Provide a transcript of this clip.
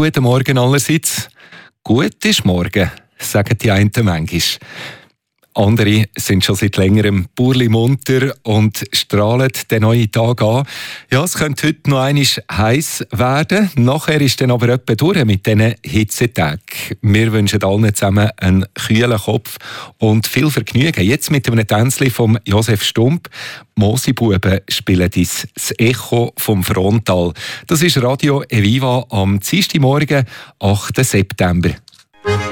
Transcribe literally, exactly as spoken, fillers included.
guten Morgen allerseits. Gut ist morgen, sagen die einen manchmal. Andere sind schon seit längerem purli munter und strahlen den neuen Tag an. Ja, es könnte heute noch einmal heiß werden. Nachher ist dann aber etwa durch mit diesen Hitzetagen. Wir wünschen allen zusammen einen kühlen Kopf und viel Vergnügen. Jetzt mit einem Tänzchen von Josef Stump. Mosibuben spielen uns das Echo vom Frontal. Das ist Radio Eviva am Dienstagmorgen, achten September.